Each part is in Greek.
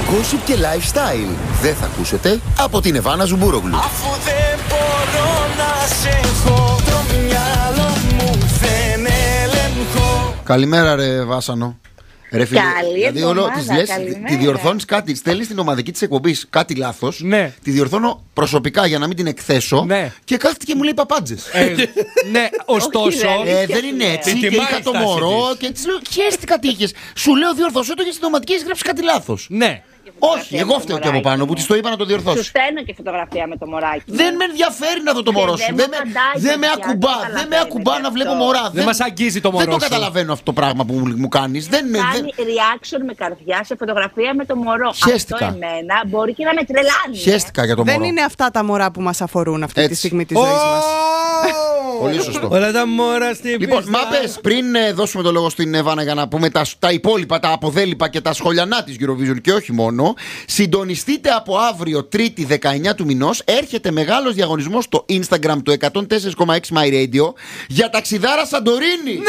Gossip και lifestyle. Δεν θα ακούσετε από την Εβάνα Ζουμπουρόγλου. Αφού δεν μπορώ να σε έχω, το μυαλό μου δεν ελεγχώ. Καλημέρα ρε Βάσανο. Ρε φίλε, δηλαδή όλο της λες, τη διορθώνεις κάτι, στέλνεις την ομαδική της εκπομπής κάτι λάθος. Ναι. Τη διορθώνω προσωπικά για να μην την εκθέσω. Ναι. Και κάθεται και μου λέει παπάντζες. Ναι, ωστόσο. Δεν είναι έτσι. Την Και τιμάει είχα η το στάση μωρό της. και της λέω χαίστηκα τι είχες. Σου λέω διορθώσω το και στην ομαδική έχεις γράψει κάτι λάθος. Ναι. Όχι, εγώ φταίω και από πάνω που της το είπα να το Σου διορθώσει. στέλνω και φωτογραφία με το μωράκι. Δεν με ενδιαφέρει να δω το μωρό σου. Δεν με ακουμπά. Δεν με ακουμπά να βλέπω μωρά. Δεν μας αγγίζει το μωρό Δεν το σου. καταλαβαίνω αυτό το πράγμα που μου κάνεις. Κάνει reaction με καρδιά σε φωτογραφία με το μωρό. Χαίστηκα. Αυτό εμένα μπορεί και να με τρελάνει. Χαίστηκα για το μωρό. Δεν είναι αυτά τα μωρά που μας αφορούν αυτή Έτσι. τη στιγμή της ζωής μας. Πολύ σωστό. Όλα τα μόρα στην Λοιπόν, πίστα. μάπες, πριν δώσουμε το λόγο στην Εβάνα για να πούμε τα υπόλοιπα, τα αποδέλυπα και τα σχολιανά της Eurovision και όχι μόνο, συντονιστείτε από αύριο, Τρίτη 19 του μηνός, έρχεται μεγάλος διαγωνισμός στο Instagram του 104,6 My Radio για ταξιδάρα Σαντορίνη.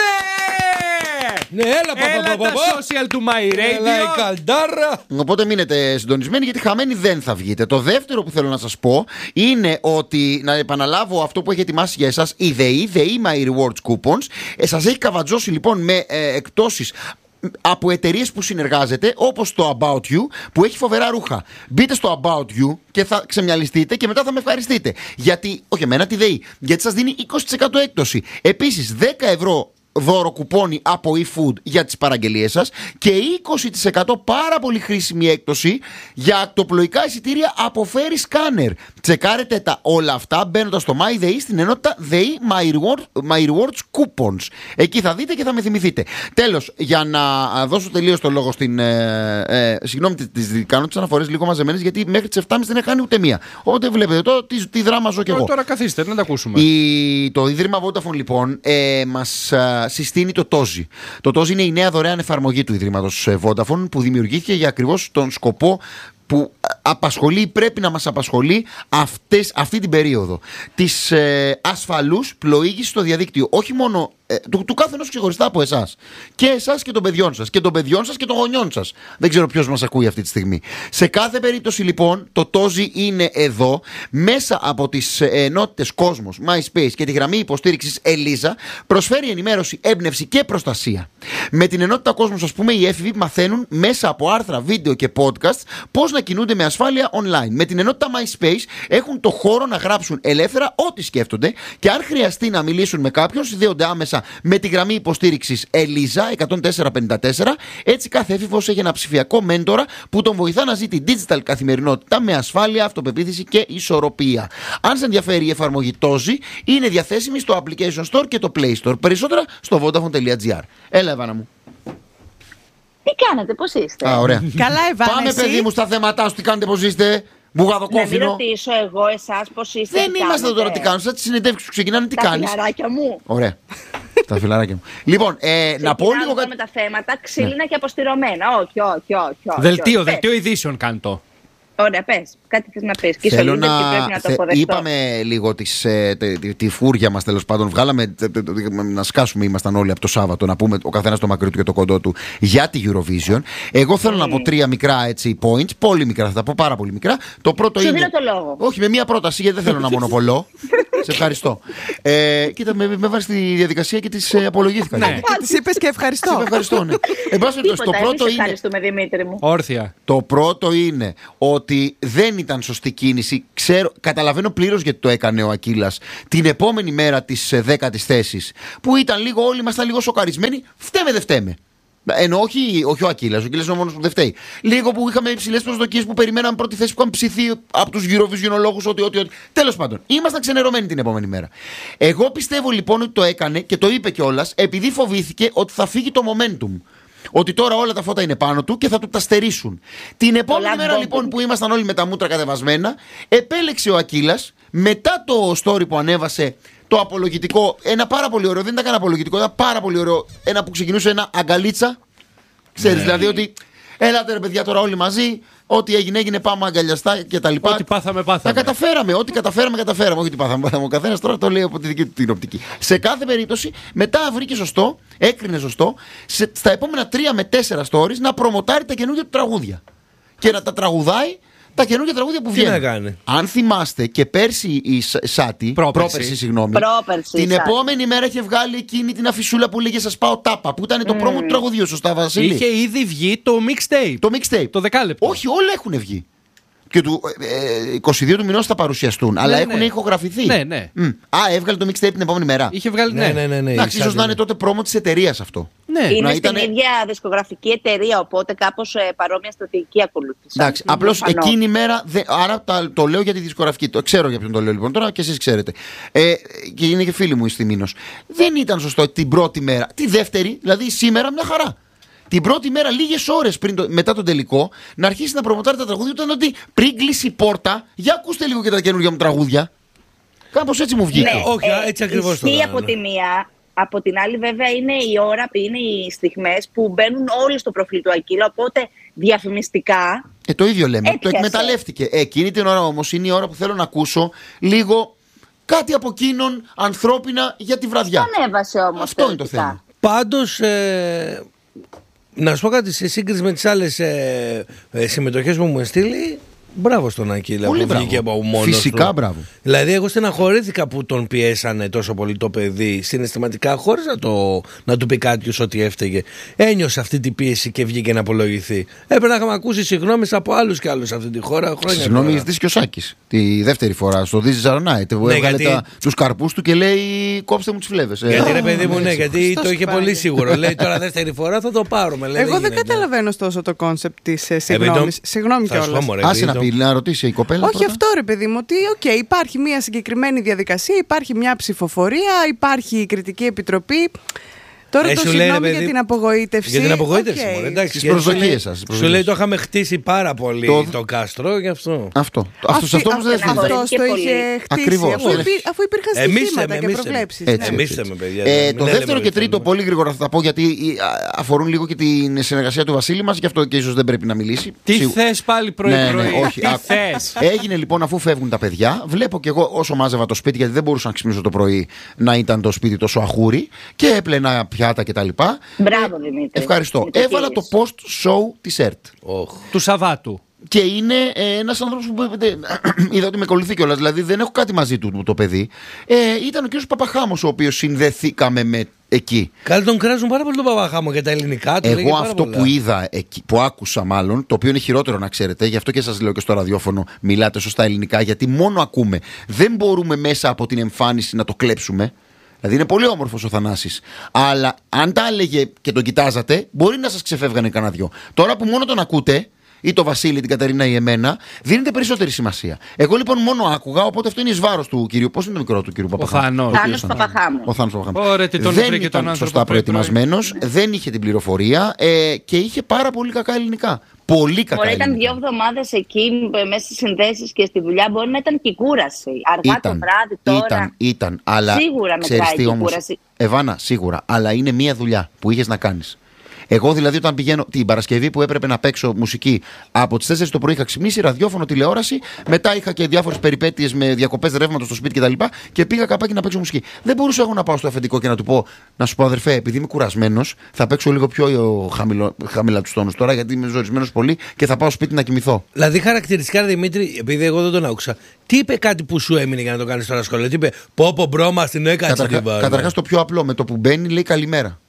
Ναι, έλα τα social του My Radio. Έλα η καλτάρα. Οπότε μείνετε συντονισμένοι γιατί χαμένοι δεν θα βγείτε. Το δεύτερο που θέλω να σας πω είναι ότι, να επαναλάβω αυτό που έχει ετοιμάσει για εσάς η ΔΕΗ My Rewards Coupons. Σας έχει καβατζώσει λοιπόν με εκπτώσεις από εταιρείες που συνεργάζεται, όπως το About You που έχει φοβερά ρούχα. Μπείτε στο About You και θα ξεμυαλιστείτε και μετά θα με ευχαριστείτε. Γιατί, όχι εμένα, τη ΔΕΗ. Γιατί σας δίνει 20% έκπτωση. Επίσης 10 ευρώ δώρο κουπόνι από eFood για τις παραγγελίες σας και 20% πάρα πολύ χρήσιμη έκπτωση για ακτοπλοϊκά εισιτήρια από Ferry Scanner. Τσεκάρετε τα όλα αυτά μπαίνοντας στο MyDay στην ενότητα ΔΕΗ My Rewards Coupons. Εκεί θα δείτε και θα με θυμηθείτε. Τέλος, για να δώσω τελείως το λόγο στην. Συγγνώμη, κάνω τις αναφορές λίγο μαζεμένες γιατί μέχρι τις 7.30 δεν έχει κάνει ούτε μία. Οπότε βλέπετε τώρα τι δράμα ζω κι εγώ. Τώρα καθίστε να τα ακούσουμε. Το Ίδρυμα Vodafone λοιπόν μας συστήνει το Tozi. Το Tozi είναι η νέα δωρεάν εφαρμογή του Ιδρύματος Vodafone που δημιουργήθηκε για ακριβώς τον σκοπό που απασχολεί, πρέπει να μας απασχολεί αυτή την περίοδο της ασφαλούς πλοήγησης στο διαδίκτυο. Όχι μόνο του καθενός ξεχωριστά από εσάς. Και εσάς και των παιδιών σας. Και των παιδιών σας και των γονιών σας. Δεν ξέρω ποιος μας ακούει αυτή τη στιγμή. Σε κάθε περίπτωση λοιπόν το Tozi είναι εδώ μέσα από τις ενότητες Cosmos, MySpace και τη γραμμή υποστήριξης Eliza. Προσφέρει ενημέρωση, έμπνευση και προστασία. Με την ενότητα Cosmos, ας πούμε, οι έφηβοι μαθαίνουν μέσα από άρθρα, βίντεο και podcast πώς να κινούνται με ασφάλεια online. Με την ενότητα MySpace έχουν το χώρο να γράψουν ελεύθερα ό,τι σκέφτονται και αν χρειαστεί να μιλήσουν με κάποιον, συνδέονται άμεσα με τη γραμμή υποστήριξης Eliza 1454. Έτσι κάθε έφηβος έχει ένα ψηφιακό μέντορα που τον βοηθά να ζει την digital καθημερινότητα με ασφάλεια, αυτοπεποίθηση και ισορροπία. Αν σε ενδιαφέρει η εφαρμογή Tozi, είναι διαθέσιμη στο Application Store και το Play Store. Περισσότερα στο vodafone.gr. Έλα Εβάνα μου. Τι κάνετε, πώς είστε? Ωραία. Καλά, Εβάνα. Πάμε, εσύ? παιδί μου, στα θέματά σου. Τι κάνετε, πώς είστε? Να μην Μπουγαδοκόφινο. ρωτήσω εγώ εσάς πώς είστε? Δεν είμαστε τώρα τι κάνουμε. Σαν τις συνεντεύξεις που ξεκινάνε, τι Τα κάνεις? φιλαράκια μου. Ωραία. Τα φιλαράκια μου. Λοιπόν, να πω λίγο με κάτι. τα θέματα ξύλινα και αποστηρωμένα. Όχι. Δελτίο Πες. ειδήσεων κάνει το. Ωραία, πες. Κάτι θες να πεις. Και Θέλω πρέπει να το αποδεχτώ. είπαμε λίγο τη φούρια μας, τέλος πάντων. Βγάλαμε να σκάσουμε, ήμασταν όλοι από το Σάββατο, να πούμε ο καθένας το μακρύ του και το κοντό του για τη Eurovision. Εγώ θέλω να πω 3 μικρά έτσι points. Πολύ μικρά, θα τα πω πάρα πολύ μικρά. Το πρώτο Σου είναι. δίνω το λόγο. Όχι, με μία πρόταση, γιατί δεν θέλω να μονοπολώ. Σε ευχαριστώ. Κοίτα, με βάζει στη διαδικασία και τη απολογήθηκα. Ναι. Και της είπες και ευχαριστώ. Σε ευχαριστώ, ναι. Εν πάση περιπτώσει, το Τίποτα, πρώτο εμείς είναι. ευχαριστούμε, Δημήτρη μου. Όρθια. Το πρώτο είναι ότι δεν ήταν σωστή κίνηση. Καταλαβαίνω πλήρως γιατί το έκανε ο Ακύλας την επόμενη μέρα της 10ης θέσης. Που ήταν λίγο, όλοι ήμασταν λίγο σοκαρισμένοι. Φταίμε, δεν φταίμε. Ενώ όχι ο Ακύλας. Ο Ακύλας είναι ο μόνος που δεν φταίει. Λίγο που είχαμε υψηλές προσδοκίες που περιμέναμε πρώτη θέση που είχαν ψηθεί από τους Eurovisionologους ότι. Τέλος πάντων, ήμασταν ξενερωμένοι την επόμενη μέρα. Εγώ πιστεύω λοιπόν ότι το έκανε και το είπε κιόλας επειδή φοβήθηκε ότι θα φύγει το momentum. Ότι τώρα όλα τα φώτα είναι πάνω του και θα του τα στερήσουν. Την επόμενη μέρα λοιπόν που ήμασταν όλοι με τα μούτρα κατεβασμένα, επέλεξε ο Ακύλας μετά το story που ανέβασε το απολογητικό. Ένα πάρα πολύ ωραίο, δεν ήταν καν απολογητικό, ήταν πάρα πολύ ωραίο. Ένα που ξεκινούσε ένα αγκαλίτσα. Ξέρεις, δηλαδή ότι έλατε ρε παιδιά τώρα όλοι μαζί. Ό,τι έγινε, πάμε αγκαλιαστά και τα λοιπά. Ό,τι πάθαμε. Τα καταφέραμε. Ό,τι καταφέραμε. Όχι ότι πάθαμε. Ο καθένας τώρα το λέει από τη δική του την οπτική. Σε κάθε περίπτωση, μετά βρήκε σωστό, έκρινε σωστό, στα επόμενα 3 με 4 stories να προμοτάρει τα καινούργια του τραγούδια. και να τα τραγουδάει τα καινούργια τραγούδια που βγαίνουν. Τι να κάνει. Αν θυμάστε και πέρσι η Σάτι, πρόπερσι, συγγνώμη, την επόμενη μέρα είχε βγάλει εκείνη την αφισούλα που λέγε «Σας πάω τάπα», που ήταν το πρόμο του τραγουδιού, σωστά Βασίλη? Είχε ήδη βγει το mixtape. Το δεκάλεπτο. Όχι, όλα έχουν βγει. Και του 22 του μηνός θα παρουσιαστούν. Αλλά έχουν ηχογραφηθεί. Ναι. Έβγαλε το mixtape την επόμενη μέρα. Είχε βγάλει. Ναι. Εντάξει, ίσως να είναι τότε πρόμο της εταιρείας αυτό. Ναι. Είναι στην ίδια δισκογραφική εταιρεία, οπότε κάπως παρόμοια στρατηγική ακολούθησαν. Εντάξει, απλώς εκείνη η μέρα. Άρα το λέω για τη δισκογραφική. Το ξέρω για ποιον το λέω λοιπόν τώρα και εσείς ξέρετε. Και είναι και φίλοι μου η Στιμίνος. Δεν ήταν σωστό την πρώτη μέρα. Τη δεύτερη, δηλαδή σήμερα, μια χαρά. Την πρώτη μέρα, λίγες ώρες μετά τον τελικό, να αρχίσει να προμοτάρει τα τραγούδια, ήταν ότι πριν κλείσει η πόρτα, για ακούστε λίγο και τα καινούργια μου τραγούδια. Κάπως έτσι μου βγήκε. Ναι, όχι, έτσι ακριβώς. Ισχύει από τη μία. Από την άλλη, βέβαια, είναι η ώρα, είναι οι στιγμές που μπαίνουν όλοι στο προφίλ του Ακύλα. Οπότε διαφημιστικά. Το ίδιο λέμε. Έπιασε. Το εκμεταλλεύτηκε. Εκείνη την ώρα όμως είναι η ώρα που θέλω να ακούσω λίγο κάτι από εκείνον ανθρώπινα για τη βραδιά. Τον έβασε όμως. Αυτό είναι το θέμα. Πάντως, να σου πω κάτι σε σύγκριση με τις άλλες συμμετοχές που μου στείλει. Μπράβο στον Ακύλα που βγήκε από μόνος του. Φυσικά μπράβο. Δηλαδή, εγώ στεναχωρήθηκα που τον πιέσανε τόσο πολύ το παιδί συναισθηματικά, χωρίς να του πει κάποιος ότι έφταιγε. Ένιωσε αυτή την πίεση και βγήκε να απολογηθεί. Έπρεπε να είχαμε ακούσει συγγνώμες από άλλους και άλλους σε αυτή τη χώρα. Συγγνώμη, ζητήσει και ο Σάκης τη δεύτερη φορά στο This is our night. Που έβγαλε τους καρπούς του και λέει κόψτε μου τις φλέβες. Γιατί ρε παιδί μου, ναι, γιατί το είχε πολύ σίγουρο. Λέει τώρα δεύτερη φορά θα το πάρουμε. Εγώ δεν καταλαβαίνω τόσο το κόνσεπτ της συγγνώμης. Συγγνώμη κιόλας. Να ρωτήσει η κοπέλα. Όχι πρώτα. αυτό ρε παιδί μου, ότι υπάρχει μια συγκεκριμένη διαδικασία, υπάρχει μια ψηφοφορία, υπάρχει η κριτική επιτροπή. Τώρα το συγγνώμη για την απογοήτευση. Για την απογοήτευση, okay. Στις προσδοκίες σας. Σου λέει το είχαμε χτίσει πάρα πολύ το κάστρο, γι' αυτό. Αυτό όμως δεν το είχε χτίσει. Αφού υπήρχαν στοιχήματα και προβλέψεις. Εμείς θέμε, παιδιά. Το δεύτερο και τρίτο, πολύ γρήγορα θα τα πω γιατί αφορούν λίγο και την συνεργασία του Βασίλη μας, γι' αυτό και ίσως δεν πρέπει να μιλήσει. Τι θες πάλι πρωί-πρωί? Όχι. Έγινε λοιπόν αφού φεύγουν τα παιδιά. Βλέπω και εγώ όσο μάζευα το σπίτι, γιατί δεν μπορούσα να ξυπνήσω το πρωί να ήταν το σπίτι τόσο αχούρι και έπλαινα πιάτα κτλ. Μπράβο, Δημήτρη. Ευχαριστώ. Έβαλα το post-show της ΕΡΤ. Του Σαββάτου. Και είναι ένας άνθρωπος που είδα ότι με ακολουθεί κιόλας, δηλαδή δεν έχω κάτι μαζί του το παιδί. Ήταν ο κ. Παπαχάμος, ο οποίος συνδεθήκαμε με εκεί. Καλή τον κράζουν πάρα πολύ τον Παπαχάμο και τα ελληνικά του. Εγώ αυτό που είδα, που άκουσα μάλλον, το οποίο είναι χειρότερο να ξέρετε, γι' αυτό και σας λέω και στο ραδιόφωνο μιλάτε σωστά ελληνικά, γιατί μόνο ακούμε. Δεν μπορούμε μέσα από την εμφάνιση να το κλέψουμε. Δηλαδή είναι πολύ όμορφος ο Θανάσης. Αλλά αν τα έλεγε και τον κοιτάζατε, μπορεί να σας ξεφεύγανε κανένα δυο. Τώρα που μόνο τον ακούτε, ή το Βασίλη, την Κατερίνα ή εμένα, δίνετε περισσότερη σημασία. Εγώ λοιπόν μόνο άκουγα, οπότε αυτό είναι εις βάρος του κυρίου. Πώς είναι το μικρό του κυρίου Παπαχάμου? Θάνος Παπαχάμου. Ο Θάνος Παπαχάμου. Δεν ήταν σωστά προετοιμασμένος, δεν είχε την πληροφορία και είχε πάρα πολύ κακά ελληνικά. Πολύ κακά. Μπορεί ήταν 2 εβδομάδες εκεί μέσα στις συνδέσεις και στη δουλειά, μπορεί να ήταν και η κούραση. Αργά το βράδυ τώρα. Ήταν, αλλά σίγουρα μετράει η κούραση. Εβάνα, σίγουρα. Αλλά είναι μία δουλειά που είχες να κάνεις. Εγώ δηλαδή όταν πηγαίνω την Παρασκευή που έπρεπε να παίξω μουσική από τις 4 το πρωί είχα ξυπνήσει, ραδιόφωνο, τηλεόραση. Μετά είχα και διάφορες περιπέτειες με διακοπές ρεύματος στο σπίτι κτλ. Και πήγα καπάκι να παίξω μουσική. Δεν μπορούσα εγώ να πάω στο αφεντικό και να του πω, να σου πω αδερφέ, επειδή είμαι κουρασμένος, θα παίξω λίγο πιο χαμηλά τους τόνους τώρα, γιατί είμαι ζορισμένος πολύ και θα πάω σπίτι να κοιμηθώ. Δηλαδή χαρακτηριστικά, Δημήτρη, επειδή εγώ δεν τον άκουσα, τι είπε κάτι που σου έμεινε για να το κάνεις τώρα σχολείο? Τι είπε, πω μπρόμα στην έκατσε. Καταρχάς το πιο απλό, με το που μπαίνει λέει καλημέρα.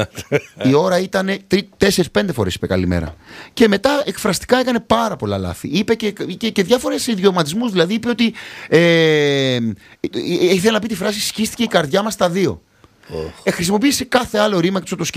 Η ώρα ήταν 4-5 φορές είπε καλημέρα. Και μετά εκφραστικά έκανε πάρα πολλά λάθη. Είπε και διάφορες ιδιωματισμούς. Δηλαδή είπε ότι ήθελε να πει τη φράση σκίστηκε η καρδιά μας στα δύο. Χρησιμοποίησε κάθε άλλο ρήμα και το